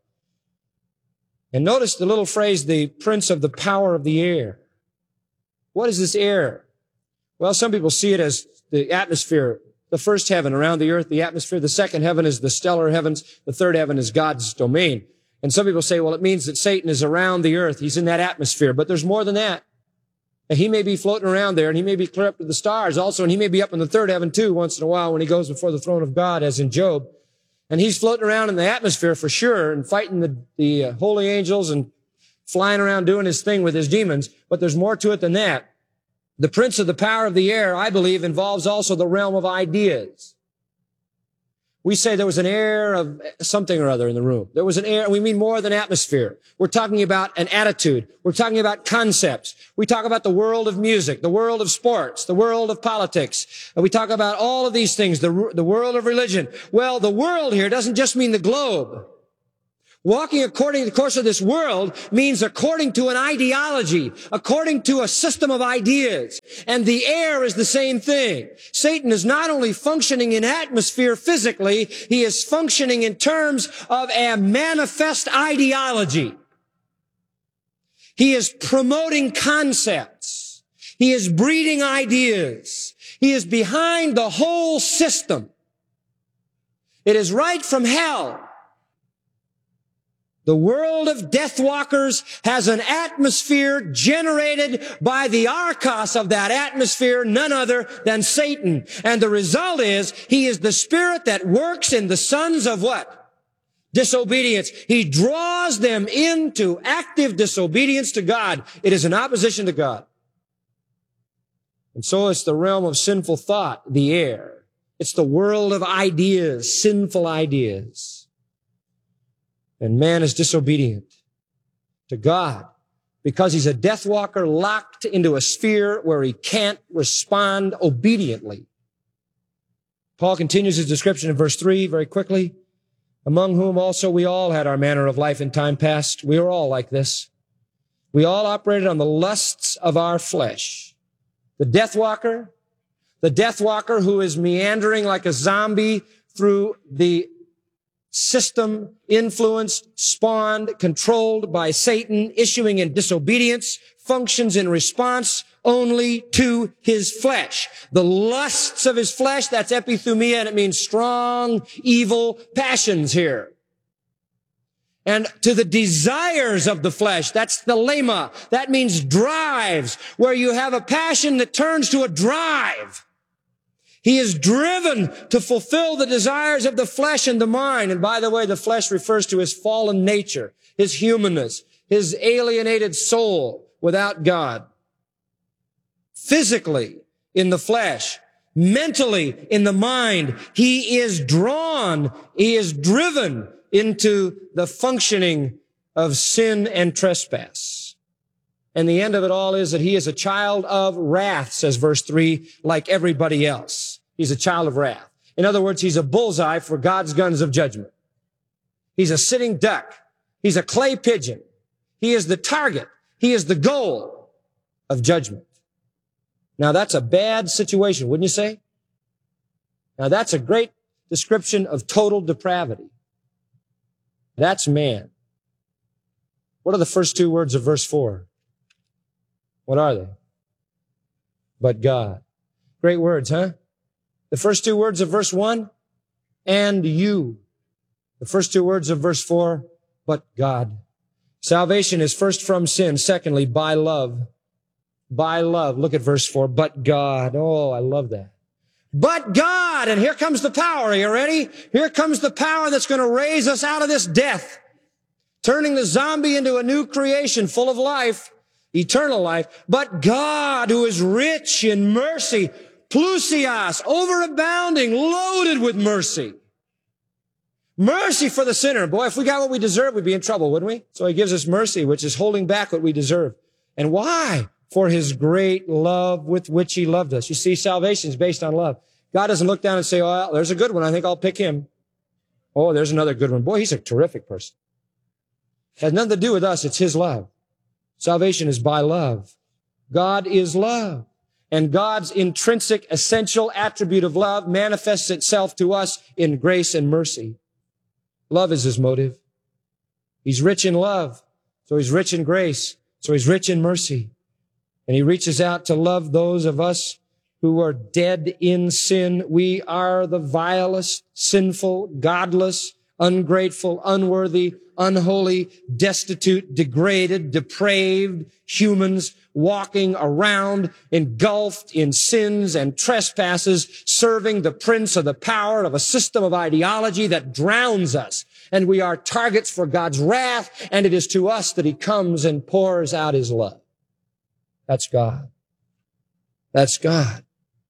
And notice the little phrase, the prince of the power of the air. What is this air? Well, some people see it as the atmosphere, the first heaven around the earth, the atmosphere. The second heaven is the stellar heavens. The third heaven is God's domain. And some people say, well, it means that Satan is around the earth. He's in that atmosphere. But there's more than that. And he may be floating around there, and he may be clear up to the stars also, and he may be up in the third heaven too once in a while when he goes before the throne of God, as in Job. And he's floating around in the atmosphere for sure and fighting the, the uh, holy angels and flying around doing his thing with his demons. But there's more to it than that. The prince of the power of the air, I believe, involves also the realm of ideas. We say there was an air of something or other in the room. There was an air, and we mean more than atmosphere. We're talking about an attitude. We're talking about concepts. We talk about the world of music, the world of sports, the world of politics. And we talk about all of these things, the, the world of religion. Well, the world here doesn't just mean the globe. Walking according to the course of this world means according to an ideology, according to a system of ideas. And the air is the same thing. Satan is not only functioning in atmosphere physically, he is functioning in terms of a manifest ideology. He is promoting concepts. He is breeding ideas. He is behind the whole system. It is right from hell. The world of death walkers has an atmosphere generated by the archos of that atmosphere, none other than Satan. And the result is he is the spirit that works in the sons of what? Disobedience. He draws them into active disobedience to God. It is an opposition to God. And so it's the realm of sinful thought, the air. It's the world of ideas, sinful ideas. And man is disobedient to God because he's a death walker locked into a sphere where he can't respond obediently. Paul continues his description in verse three very quickly. Among whom also we all had our manner of life in time past. We were all like this. We all operated on the lusts of our flesh. The death walker, the death walker who is meandering like a zombie through the system influenced, spawned, controlled by Satan, issuing in disobedience, functions in response only to his flesh. The lusts of his flesh, that's epithumia, and it means strong, evil passions here. And to the desires of the flesh, that's the lema. That means drives, where you have a passion that turns to a drive. He is driven to fulfill the desires of the flesh and the mind. And by the way, the flesh refers to his fallen nature, his humanness, his alienated soul without God. Physically, in the flesh, mentally, in the mind, he is drawn, he is driven into the functioning of sin and trespass. And the end of it all is that he is a child of wrath, says verse three, like everybody else. He's a child of wrath. In other words, he's a bullseye for God's guns of judgment. He's a sitting duck. He's a clay pigeon. He is the target. He is the goal of judgment. Now that's a bad situation, wouldn't you say? Now that's a great description of total depravity. That's man. What are the first two words of verse four? What are they? But God. Great words, huh? The first two words of verse one, and you. The first two words of verse four, but God. Salvation is first from sin. Secondly, by love. By love. Look at verse four, but God. Oh, I love that. But God. And here comes the power. Are you ready? Here comes the power that's going to raise us out of this death, turning the zombie into a new creation full of life. Eternal life, but God, who is rich in mercy, plusios, overabounding, loaded with mercy. Mercy for the sinner. Boy, if we got what we deserve, we'd be in trouble, wouldn't we? So he gives us mercy, which is holding back what we deserve. And why? For his great love with which he loved us. You see, salvation is based on love. God doesn't look down and say, oh, there's a good one. I think I'll pick him. Oh, there's another good one. Boy, he's a terrific person. It has nothing to do with us. It's his love. Salvation is by love. God is love. And God's intrinsic, essential attribute of love manifests itself to us in grace and mercy. Love is his motive. He's rich in love, so he's rich in grace, so he's rich in mercy. And he reaches out to love those of us who are dead in sin. We are the vilest, sinful, godless, ungrateful, unworthy, unholy, destitute, degraded, depraved humans walking around engulfed in sins and trespasses, serving the prince of the power of a system of ideology that drowns us. And we are targets for God's wrath, and it is to us that he comes and pours out his love. That's God. That's God.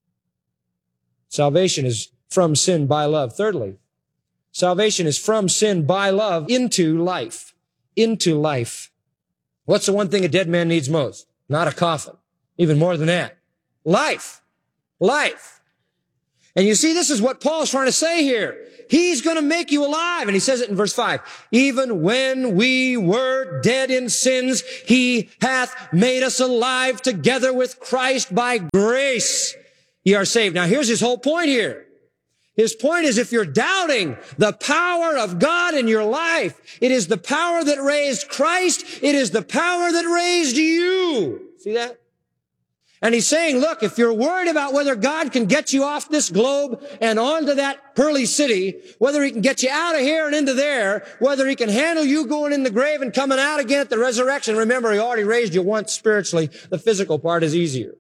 Salvation is from sin by love. Thirdly, salvation is from sin by love into life. Into life. What's the one thing a dead man needs most? Not a coffin. Even more than that. Life. Life. And you see, this is what Paul's trying to say here. He's going to make you alive. And he says it in verse five. Even when we were dead in sins, he hath made us alive together with Christ. By grace ye are saved. Now here's his whole point here. His point is, if you're doubting the power of God in your life, it is the power that raised Christ. It is the power that raised you. See that? And he's saying, look, if you're worried about whether God can get you off this globe and onto that pearly city, whether he can get you out of here and into there, whether he can handle you going in the grave and coming out again at the resurrection, remember, he already raised you once spiritually. The physical part is easier.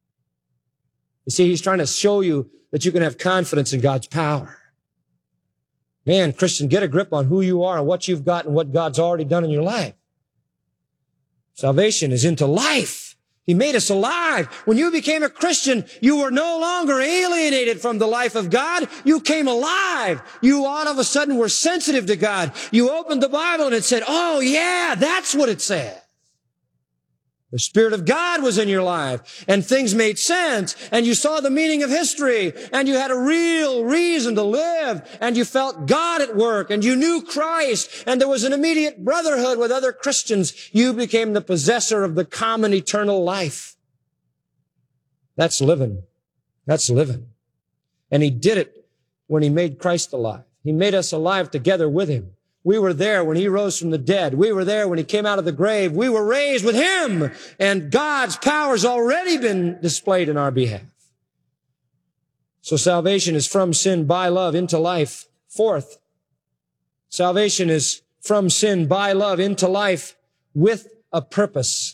You see, he's trying to show you that you can have confidence in God's power. Man, Christian, get a grip on who you are and what you've got and what God's already done in your life. Salvation is into life. He made us alive. When you became a Christian, you were no longer alienated from the life of God. You came alive. You all of a sudden were sensitive to God. You opened the Bible and it said, oh yeah, that's what it says. The Spirit of God was in your life, and things made sense, and you saw the meaning of history, and you had a real reason to live, and you felt God at work, and you knew Christ, and there was an immediate brotherhood with other Christians. You became the possessor of the common eternal life. That's living. That's living. And he did it when he made Christ alive. He made us alive together with him. We were there when he rose from the dead. We were there when he came out of the grave. We were raised with him, and God's power's already been displayed in our behalf. So salvation is from sin by love into life. Fourth, salvation is from sin by love into life with a purpose.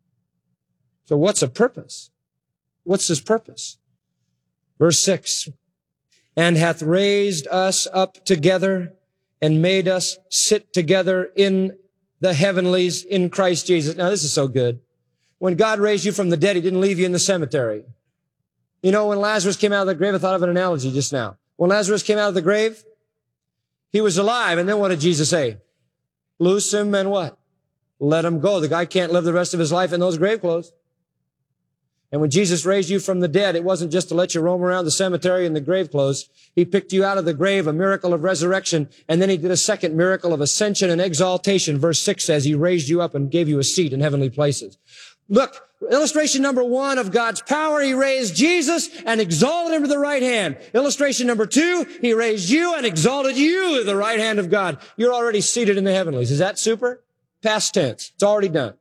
So what's a purpose? What's his purpose? Verse six, and hath raised us up together and made us sit together in the heavenlies in Christ Jesus. Now, this is so good. When God raised you from the dead, he didn't leave you in the cemetery. You know, when Lazarus came out of the grave, I thought of an analogy just now. When Lazarus came out of the grave, he was alive. And then what did Jesus say? Loose him and what? Let him go. The guy can't live the rest of his life in those grave clothes. And when Jesus raised you from the dead, it wasn't just to let you roam around the cemetery in the grave clothes. He picked you out of the grave, a miracle of resurrection, and then he did a second miracle of ascension and exaltation. Verse six says he raised you up and gave you a seat in heavenly places. Look, illustration number one of God's power, he raised Jesus and exalted him to the right hand. Illustration number two, he raised you and exalted you to the right hand of God. You're already seated in the heavenlies. Is that super? Past tense. It's already done.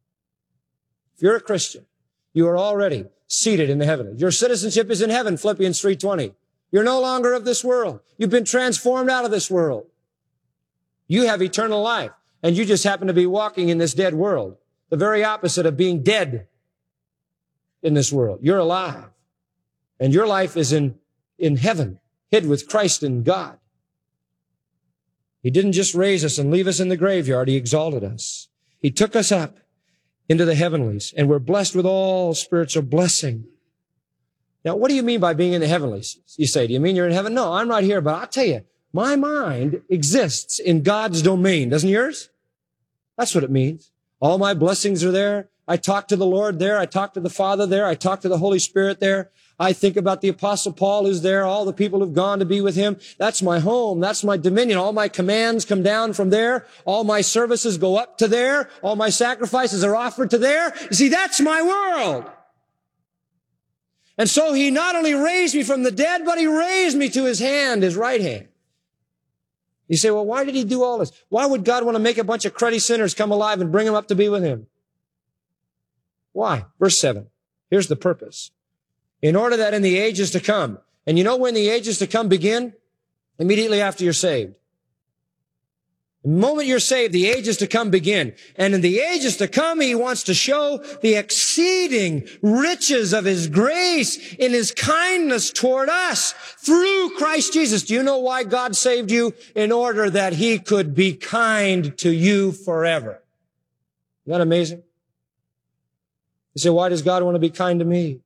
If you're a Christian, you are already seated in the heavens. Your citizenship is in heaven, Philippians three twenty. You're no longer of this world. You've been transformed out of this world. You have eternal life, and you just happen to be walking in this dead world. The very opposite of being dead in this world. You're alive, and your life is in, in heaven, hid with Christ in God. He didn't just raise us and leave us in the graveyard. He exalted us. He took us up into the heavenlies, and we're blessed with all spiritual blessing. Now, what do you mean by being in the heavenlies? You say, do you mean you're in heaven? No, I'm right here, but I'll tell you, my mind exists in God's domain. Doesn't yours? That's what it means. All my blessings are there. I talk to the Lord there. I talk to the Father there. I talk to the Holy Spirit there. I think about the Apostle Paul who's there, all the people who've gone to be with him. That's my home. That's my dominion. All my commands come down from there. All my services go up to there. All my sacrifices are offered to there. You see, that's my world. And so he not only raised me from the dead, but he raised me to his hand, his right hand. You say, well, why did he do all this? Why would God want to make a bunch of cruddy sinners come alive and bring them up to be with him? Why? Verse seven. Here's the purpose. In order that in the ages to come, and you know when the ages to come begin? Immediately after you're saved. The moment you're saved, the ages to come begin. And in the ages to come, he wants to show the exceeding riches of his grace in his kindness toward us through Christ Jesus. Do you know why God saved you? In order that he could be kind to you forever. Isn't that amazing? You say, why does God want to be kind to me?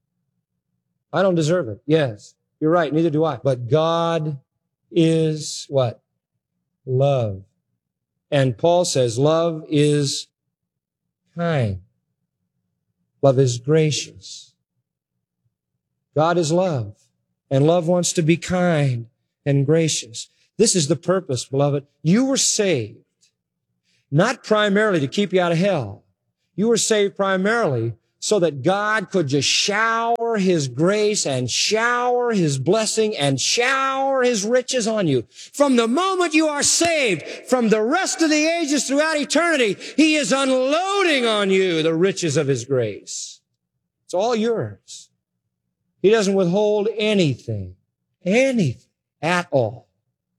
I don't deserve it. Yes, you're right. Neither do I. But God is what? Love. And Paul says love is kind. Love is gracious. God is love. And love wants to be kind and gracious. This is the purpose, beloved. You were saved not primarily to keep you out of hell. You were saved primarily so that God could just shower His grace and shower His blessing and shower His riches on you. From the moment you are saved, from the rest of the ages throughout eternity, He is unloading on you the riches of His grace. It's all yours. He doesn't withhold anything, anything at all.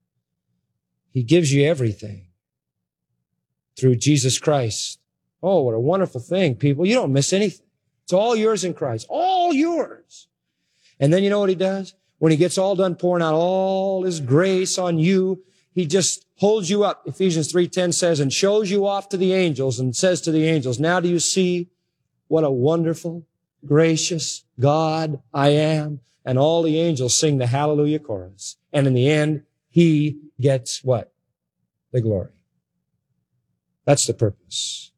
He gives you everything through Jesus Christ. Oh, what a wonderful thing, people. You don't miss anything. It's all yours in Christ. All yours. And then you know what He does? When He gets all done pouring out all His grace on you, He just holds you up. Ephesians three ten says, and shows you off to the angels and says to the angels, now do you see what a wonderful, gracious God I am? And all the angels sing the hallelujah chorus. And in the end, He gets what? The glory. That's the purpose.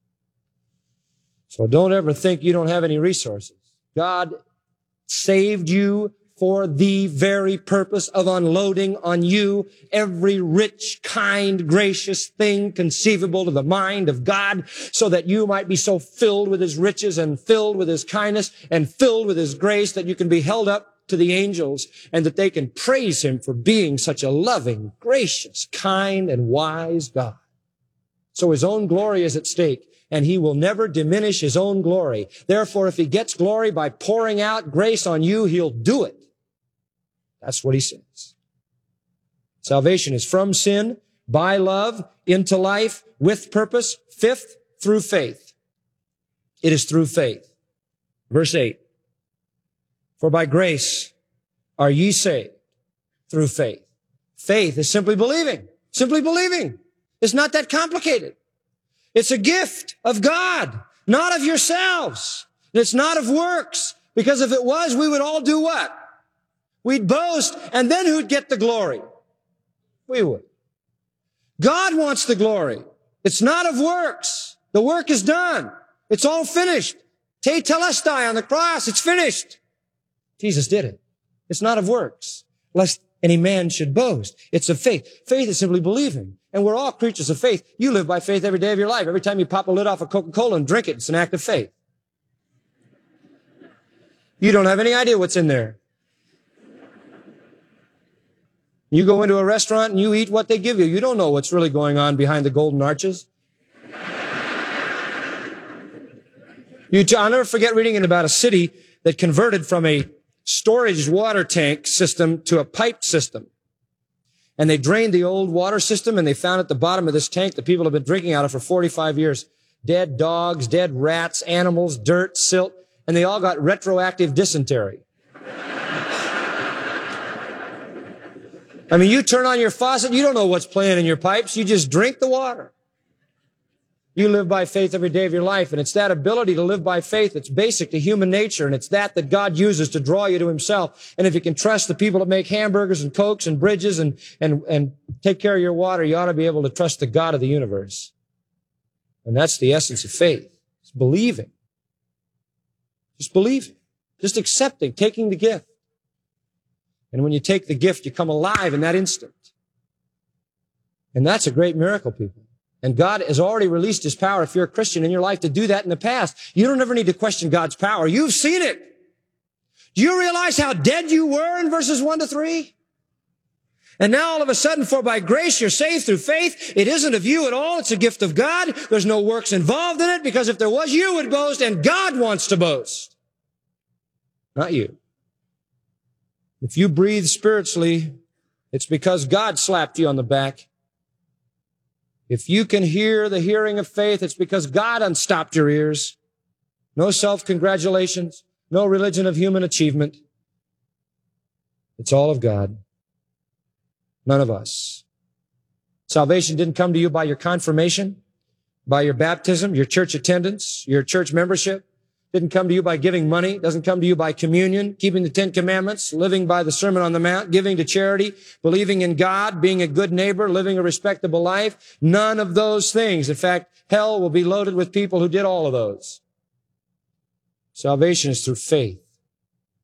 So don't ever think you don't have any resources. God saved you for the very purpose of unloading on you every rich, kind, gracious thing conceivable to the mind of God, so that you might be so filled with His riches and filled with His kindness and filled with His grace that you can be held up to the angels and that they can praise Him for being such a loving, gracious, kind, and wise God. So His own glory is at stake, and He will never diminish His own glory. Therefore, if He gets glory by pouring out grace on you, He'll do it. That's what He says. Salvation is from sin, by love, into life, with purpose. Fifth, through faith. It is through faith. Verse eight. For by grace are ye saved through faith. Faith is simply believing. Simply believing. It's not that complicated. It's a gift of God, not of yourselves. And it's not of works, because if it was, we would all do what? We'd boast, and then who'd get the glory? We would. God wants the glory. It's not of works. The work is done. It's all finished. Te telestai on the cross. It's finished. Jesus did it. It's not of works, lest any man should boast. It's of faith. Faith is simply believing. And we're all creatures of faith. You live by faith every day of your life. Every time you pop a lid off a Coca-Cola and drink it, it's an act of faith. You don't have any idea what's in there. You go into a restaurant and you eat what they give you. You don't know what's really going on behind the golden arches. You t- I'll never forget reading in about a city that converted from a storage water tank system to a piped system. And they drained the old water system, and they found at the bottom of this tank that people have been drinking out of for forty-five years. Dead dogs, dead rats, animals, dirt, silt, and they all got retroactive dysentery. I mean, you turn on your faucet, you don't know what's playing in your pipes. You just drink the water. You live by faith every day of your life, and it's that ability to live by faith that's basic to human nature, and it's that that God uses to draw you to Himself. And if you can trust the people that make hamburgers and Cokes and bridges and, and, and take care of your water, you ought to be able to trust the God of the universe. And that's the essence of faith. It's believing. Just believing. Just accepting, taking the gift. And when you take the gift, you come alive in that instant. And that's a great miracle, people. And God has already released His power, if you're a Christian, in your life to do that in the past. You don't ever need to question God's power. You've seen it. Do you realize how dead you were in verses one to three? And now all of a sudden, for by grace you're saved through faith. It isn't of you at all. It's a gift of God. There's no works involved in it, because if there was, you would boast, and God wants to boast. Not you. If you breathe spiritually, it's because God slapped you on the back. If you can hear the hearing of faith, it's because God unstopped your ears. No self-congratulations, no religion of human achievement. It's all of God. None of us. Salvation didn't come to you by your confirmation, by your baptism, your church attendance, your church membership. Didn't come to you by giving money. Doesn't come to you by communion, keeping the Ten Commandments, living by the Sermon on the Mount, giving to charity, believing in God, being a good neighbor, living a respectable life. None of those things. In fact, hell will be loaded with people who did all of those. Salvation is through faith.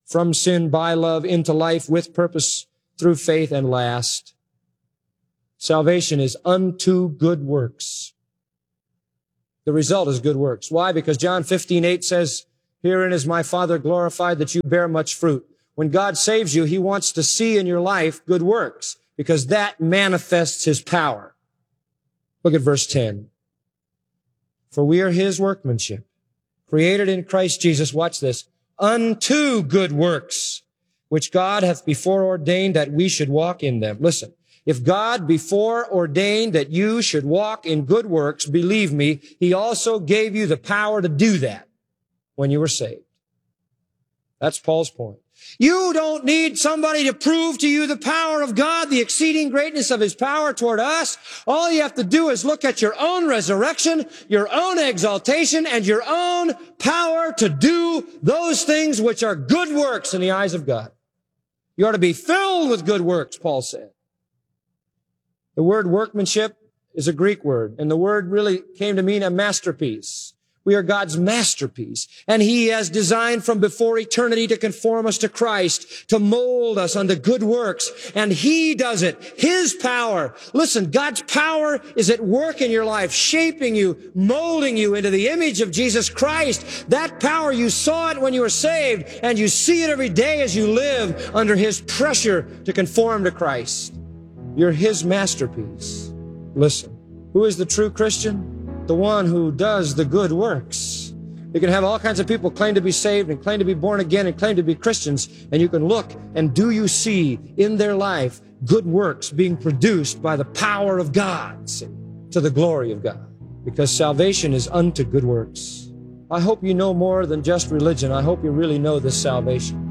from sin by love into life with purpose through faith, and last, salvation is unto good works. The result is good works. Why? Because John fifteen eight says, herein is my Father glorified, that you bear much fruit. When God saves you, he wants to see in your life good works, because that manifests his power. Look at verse ten. For we are his workmanship, created in Christ Jesus, watch this, unto good works, which God hath before ordained that we should walk in them. Listen, if God before ordained that you should walk in good works, believe me, he also gave you the power to do that when you were saved. That's Paul's point. You don't need somebody to prove to you the power of God, the exceeding greatness of his power toward us. All you have to do is look at your own resurrection, your own exaltation, and your own power to do those things which are good works in the eyes of God. You ought to be filled with good works, Paul said. The word workmanship is a Greek word, and the word really came to mean a masterpiece. We are God's masterpiece, and he has designed from before eternity to conform us to Christ, to mold us unto good works, and he does it. His power. Listen, God's power is at work in your life, shaping you, molding you into the image of Jesus Christ. That power, you saw it when you were saved, and you see it every day as you live under his pressure to conform to Christ. You're his masterpiece. Listen, who is the true Christian? The one who does the good works. You can have all kinds of people claim to be saved and claim to be born again and claim to be Christians, and you can look and do you see in their life good works being produced by the power of God, see, to the glory of God, because salvation is unto good works. I hope you know more than just religion. I hope you really know this salvation.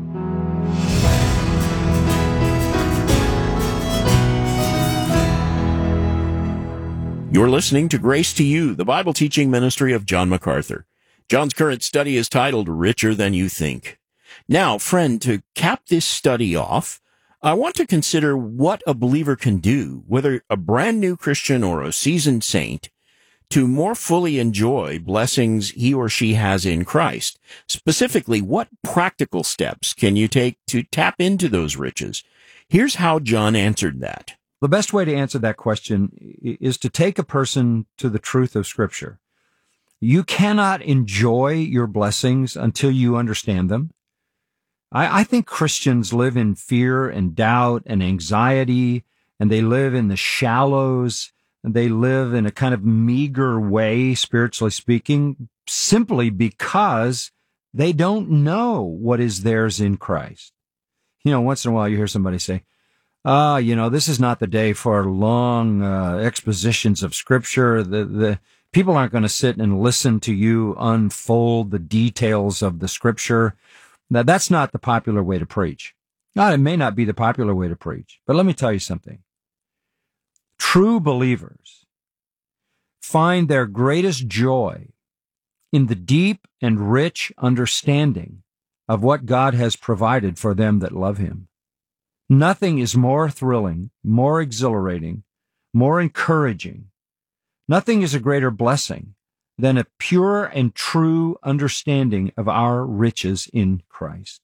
You're listening to Grace to You, the Bible teaching ministry of John MacArthur. John's current study is titled Richer Than You Think. Now, friend, to cap this study off, I want to consider what a believer can do, whether a brand new Christian or a seasoned saint, to more fully enjoy blessings he or she has in Christ. Specifically, what practical steps can you take to tap into those riches? Here's how John answered that. The best way to answer that question is to take a person to the truth of Scripture. You cannot enjoy your blessings until you understand them. I, I think Christians live in fear and doubt and anxiety, and they live in the shallows, and they live in a kind of meager way, spiritually speaking, simply because they don't know what is theirs in Christ. You know, once in a while you hear somebody say, Ah, uh, you know, this is not the day for long uh, expositions of Scripture. The the people aren't going to sit and listen to you unfold the details of the Scripture. Now, that's not the popular way to preach. Now, it may not be the popular way to preach, but let me tell you something. True believers find their greatest joy in the deep and rich understanding of what God has provided for them that love him. Nothing is more thrilling, more exhilarating, more encouraging. Nothing is a greater blessing than a pure and true understanding of our riches in Christ.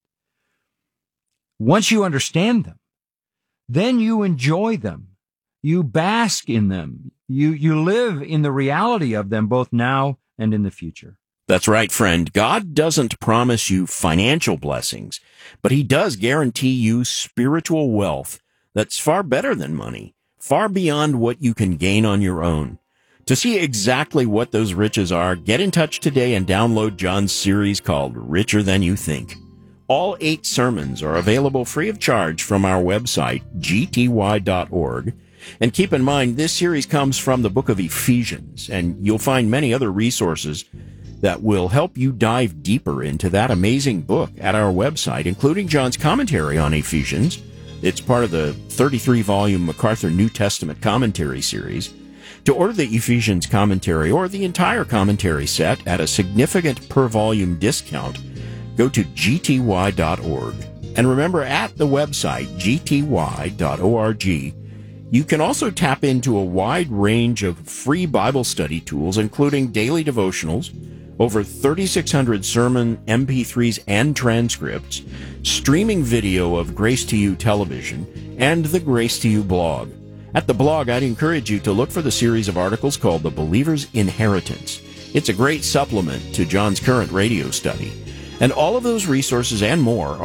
Once you understand them, then you enjoy them. You bask in them. You, you live in the reality of them both now and in the future. That's right, friend. God doesn't promise you financial blessings, but he does guarantee you spiritual wealth that's far better than money, far beyond what you can gain on your own. To see exactly what those riches are, get in touch today and download John's series called Richer Than You Think. All eight sermons are available free of charge from our website, g t y dot org. And keep in mind, this series comes from the book of Ephesians, and you'll find many other resources that will help you dive deeper into that amazing book at our website, including John's commentary on Ephesians. It's part of the thirty-three volume MacArthur New Testament commentary series. To order the Ephesians commentary or the entire commentary set at a significant per-volume discount, go to g t y dot org. And remember, at the website, g t y dot org, you can also tap into a wide range of free Bible study tools, including daily devotionals, over thirty-six hundred sermon M P threes and transcripts, streaming video of Grace to You television, and the Grace to You blog. At the blog, I'd encourage you to look for the series of articles called The Believer's Inheritance. It's a great supplement to John's current radio study. And all of those resources and more